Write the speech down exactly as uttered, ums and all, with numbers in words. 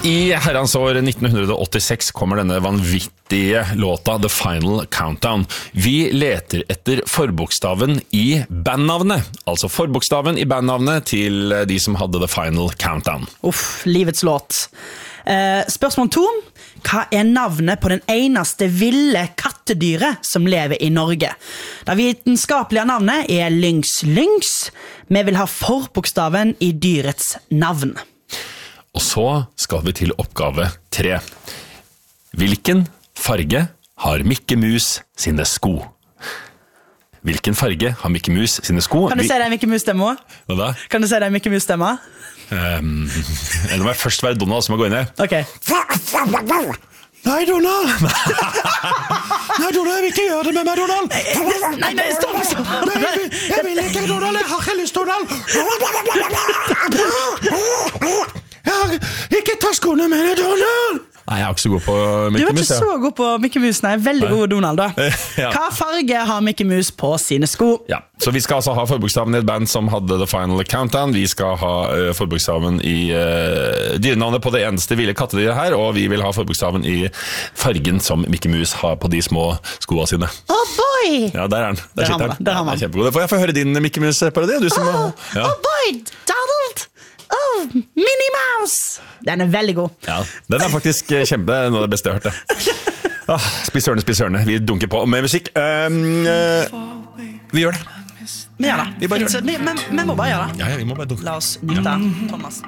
I herrens år nitten åttiseks kommer denne vanvittige låta The Final Countdown. Vi leter etter forbokstaven i bandnavnet, altså forbokstaven i bandnavnet til de som hadde The Final Countdown. Uff, livets låt. Eh, spørsmål to. Hva er navnet på den eneste ville kattedyret som lever i Norge? Det vitenskapelige navnet er Lynx Lynx. Vi vil ha forbokstaven i dyrets navn. Og så skal vi til oppgave tre. Hvilken farge har Mikke Mus sine sko? Hvilken farge har Mikke Mus sine sko? Kan du si det i Mikke Mus-stemme? Hva da? Kan du si det i Mikke Mus-stemme? Um, nå må jeg først være Donald, så må jeg gå inn her. Ok. Nei, Donald! Nei, Donald, jeg vil ikke gjøre det med meg, Donald! Nei, nei, stopp, stopp! Nei, jeg, vil, jeg vil ikke, Donald! Jeg har ikke lyst, Donald! Jeg har ikke ta skoene mine, Donald! Nei, jeg er ikke så god på Mikke Du er Mus, ikke så god på Mikke Mus, nei. Veldig god Donald, da. Ja. Hva farge har Mikke Mus på sine sko? Ja, så vi skal altså ha forbokstaven i et band som hadde The Final Countdown. Vi skal ha uh, forbokstaven i uh, dyrenavnet på det eneste ville kattedyret her, og vi vil ha forbokstaven i fargen som Mikke Mus har på de små skoene sine. Oh boy! Ja, der er den. Der sitter den. Der har man. Ja, kjempegod. Får jeg få høre din Mikke Mus-parodi? Du som Oh, ja. oh boy, Donald! Oh, Minnie Mouse! Den er veldig god. Ja, den er faktisk kjempe, noe av det beste jeg har hørt. Ah, spiss ørene, spiss ørene. Vi dunker på med musikk. Um, uh, vi gjør det. Vi gjør det. Vi bare gjør det. Vi, men, vi må bare gjøre det. Ja, ja, vi må bare dunke. La oss nyte, Thomas.